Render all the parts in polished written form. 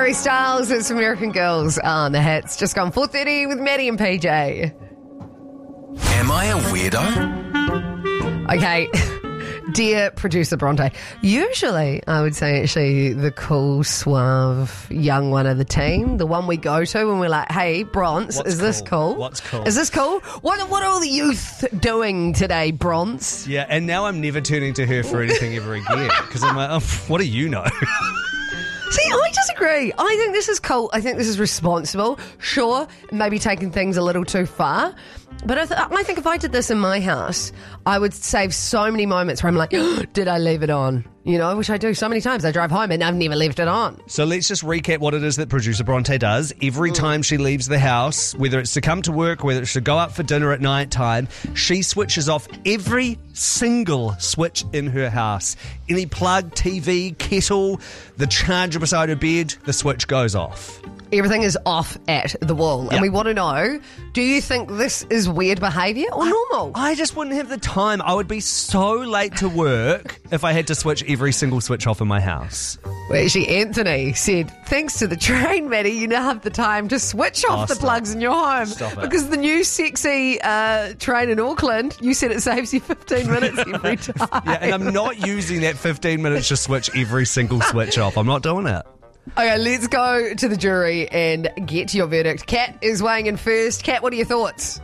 Harry Styles, it's American Girls on the Hits. Just gone 4:30 with Maddie and PJ. Am I a weirdo? Okay, dear producer Bronte, usually I would say actually the cool, suave, young one of the team, the one we go to when we're like, hey, Bronze, is this cool? What's cool? Is this cool? What are all the youth doing today, Bronze? Yeah, and now I'm never turning to her for anything ever again because I'm like, oh, what do you know? See, I disagree. I think this is cool. I think this is responsible. Sure, maybe taking things a little too far. But I think if I did this in my house, I would save so many moments where I'm like, oh, did I leave it on? You know, which I do so many times. I drive home and I've never left it on. So let's just recap what it is that producer Bronte does. Every time she leaves the house, whether it's to come to work, whether it's to go out for dinner at night time, she switches off every single switch in her house. Any plug, TV, kettle, the charger beside her bed, the switch goes off. Everything is off at the wall. And we want to know, do you think this is weird behaviour or normal? I just wouldn't have the time. I would be so late to work if I had to switch every single switch off in my house. Well, actually, Anthony said, thanks to the train, Maddie, you now have the time to switch off the plugs in your home. Stop it. Because the new sexy train in Auckland, you said it saves you 15 minutes every time. Yeah, and I'm not using that 15 minutes to switch every single switch off. I'm not doing it. Okay, let's go to the jury and get your verdict. Kat is weighing in first. Kat, what are your thoughts?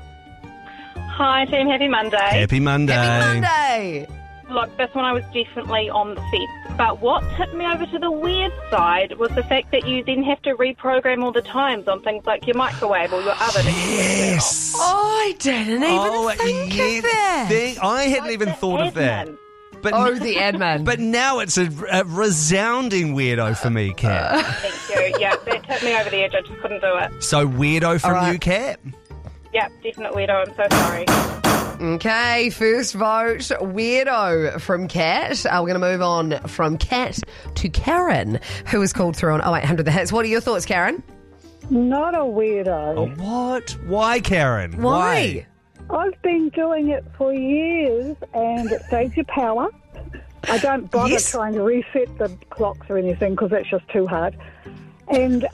Hi, team. Happy Monday. Happy Monday. Happy Monday. Look, this one I was definitely on the fence. But what tipped me over to the weird side was the fact that you then have to reprogram all the times on things like your microwave or your oven. Yes. Oh, I didn't even think of that. I hadn't even thought of that. But the admin. But now it's a resounding weirdo for me, Kat. Thank you. Yeah, that tipped me over the edge. I just couldn't do it. So weirdo from you, Kat? Yeah, definite weirdo. I'm so sorry. Okay, first vote, weirdo from Kat. We're going to move on from Kat to Karen, who was called through on 0800 The Hits. What are your thoughts, Karen? Not a weirdo. What? Why, Karen? Why? I've been doing it for years and it saves you power. I don't bother trying to reset the clocks or anything because that's just too hard. And,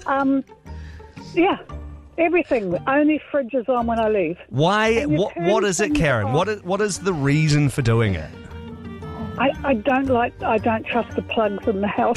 everything. Only fridge is on when I leave. Why? What is it, Karen? What is the reason for doing it? I don't trust the plugs in the house.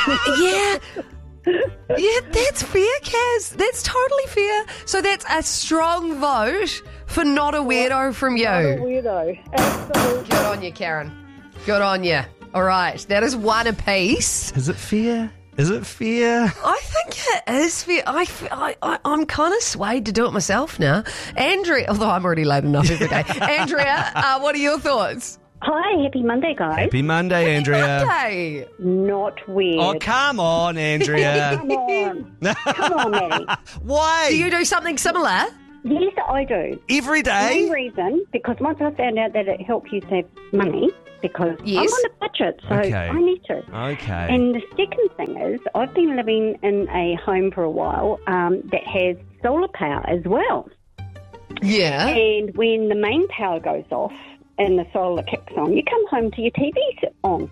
Yeah, that's fair, Kaz. That's totally fair. So that's a strong vote for not a weirdo from you. Not a weirdo. Absolutely. Good on you, Karen. Good on you. All right, that is one apiece. Is it fair? Is it fair? I think it is fair. I'm kind of swayed to do it myself now. Andrea, although I'm already late enough every day. Andrea, what are your thoughts? Hi, happy Monday, guys. Happy Monday, Andrea. Monday. Not weird. Oh, come on, Andrea. Come on. Come on, Maddie. Why? Do you do something similar? Yes, I do. Every day? Main reason, because once I found out that it helps you save money, because I'm on a budget, so I need to. Okay. And the second thing is, I've been living in a home for a while that has solar power as well. Yeah. And when the main power goes off, and the solar kicks on, you come home to your TV's on.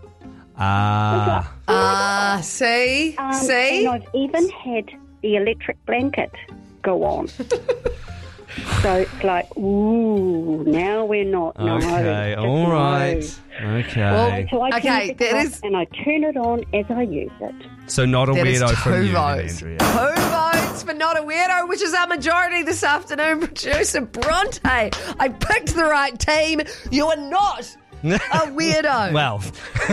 See? And I've even had the electric blanket go on. So it's like, ooh, now we're not. No, okay, all right. No. Okay. Well, so I turn it off is... and I turn it on as I use it. So not a weirdo from you, votes. Andrea. 2 votes for not a weirdo, which is our majority this afternoon. Producer Bronte, I picked the right team. You are not a weirdo. Well,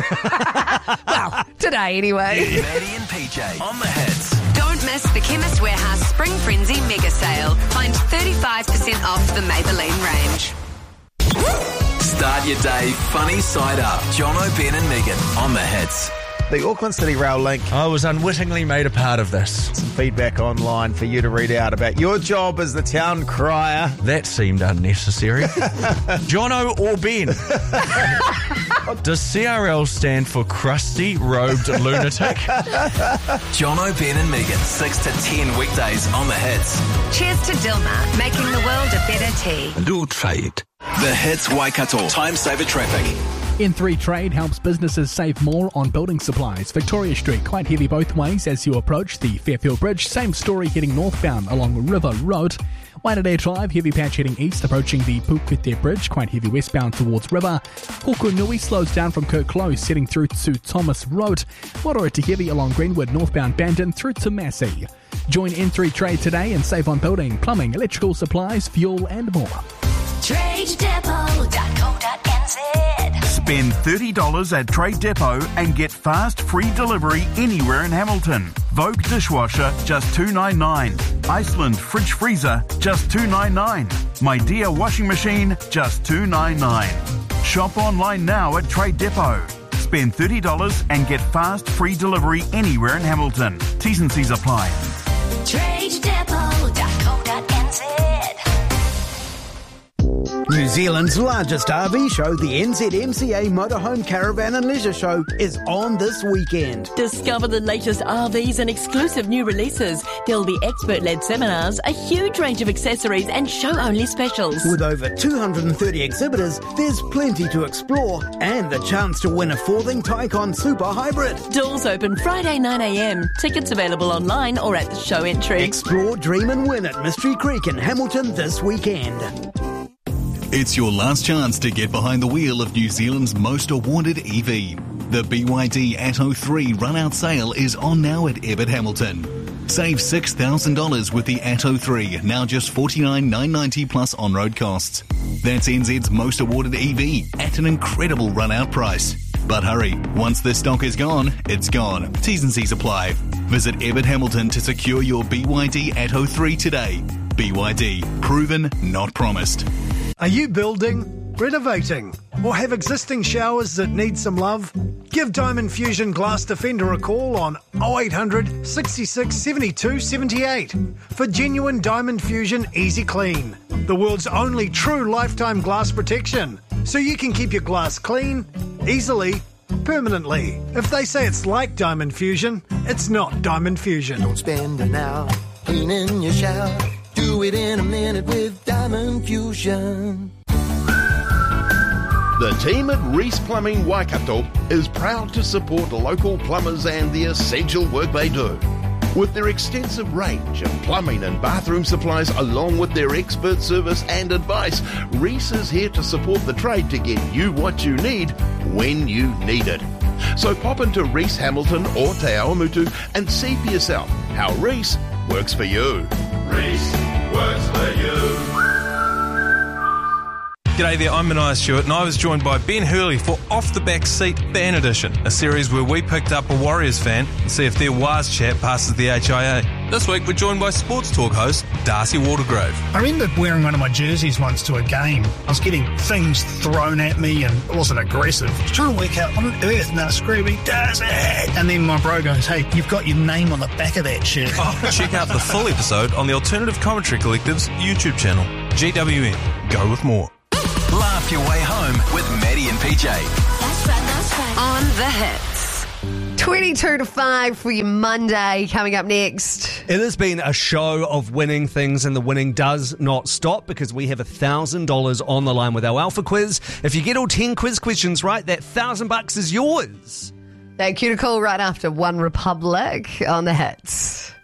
today anyway. Maddie and PJ on the Hits. Don't miss the Chemist Warehouse Spring Frenzy mega sale. Find 35% off the Maybelline range. Start your day funny side up. Jono, Ben and Megan on the Hits. The Auckland City Rail link. I was unwittingly made a part of this. Some feedback online for you to read out about your job as the town crier. That seemed unnecessary. Jono or Ben? Does CRL stand for Crusty Robed Lunatic? Jono, Ben and Megan, 6 to 10 weekdays on the Hits. Cheers to Dilmah, making the world a better tea. And all trade. The Hits Waikato. Time saver traffic. N3 Trade helps businesses save more on building supplies. Victoria Street, quite heavy both ways as you approach the Fairfield Bridge. Same story heading northbound along River Road. Waitanere Drive, heavy patch heading east, approaching the Pukete Bridge, quite heavy westbound towards River. Hokonui slows down from Kirk Close, heading through to Thomas Road. Moderate heavy along Greenwood, northbound Bandon through to Massey. Join N3 Trade today and save on building, plumbing, electrical supplies, fuel and more. TradeDepot.co.nz. Spend $30 at Trade Depot and get fast free delivery anywhere in Hamilton. Vogue dishwasher, just $2.99. Iceland fridge freezer, just $2.99. My Dear washing machine, just $2.99. Shop online now at Trade Depot. Spend $30 and get fast free delivery anywhere in Hamilton. T's and C's apply. TradeDepot.co.nz. New Zealand's largest RV show, the NZMCA Motorhome Caravan and Leisure Show, is on this weekend. Discover the latest RVs and exclusive new releases. There'll be expert-led seminars, a huge range of accessories and show-only specials. With over 230 exhibitors, there's plenty to explore and the chance to win a Forthing Tycon Super Hybrid. Doors open Friday 9am. Tickets available online or at the show entry. Explore, dream and win at Mystery Creek in Hamilton this weekend. It's your last chance to get behind the wheel of New Zealand's most awarded EV. The BYD Atto 3 run-out sale is on now at Ebbett Hamilton. Save $6,000 with the Atto 3, now just $49,990 plus on-road costs. That's NZ's most awarded EV at an incredible run-out price. But hurry, once the stock is gone, it's gone. T's and C's apply. Visit Ebbett Hamilton to secure your BYD Atto 3 today. BYD, proven, not promised. Are you building, renovating, or have existing showers that need some love? Give Diamond Fusion Glass Defender a call on 0800 66 72 78 for genuine Diamond Fusion Easy Clean, the world's only true lifetime glass protection, so you can keep your glass clean, easily, permanently. If they say it's like Diamond Fusion, it's not Diamond Fusion. Don't spend an hour cleaning your shower. Do it in a minute with Diamond Fusion. The team at Reese Plumbing Waikato is proud to support local plumbers and the essential work they do. With their extensive range of plumbing and bathroom supplies along with their expert service and advice, Reese is here to support the trade to get you what you need when you need it. So pop into Reese Hamilton or Te Awamutu and see for yourself how Reese works for you. Reese works for you. G'day there, I'm Mania Stewart and I was joined by Ben Hurley for Off the Back Seat Fan Edition, a series where we picked up a Warriors fan and see if their Waz chat passes the HIA. This week we're joined by Sports Talk host Darcy Watergrove. I remember wearing one of my jerseys once to a game. I was getting things thrown at me and it wasn't aggressive. I was trying to work out what on earth, and I was screaming, Darcy! And then my bro goes, hey, you've got your name on the back of that shirt. Check out the full episode on the Alternative Commentary Collective's YouTube channel. GWN. Go with more. Laugh your way home with Maddie and PJ. That's right. On the hits. 22 to 5 for your Monday. Coming up next. It has been a show of winning things, and the winning does not stop because we have $1,000 on the line with our Alpha Quiz. If you get all 10 quiz questions right, that $1,000 is yours. Thank you to call right after One Republic on the hits.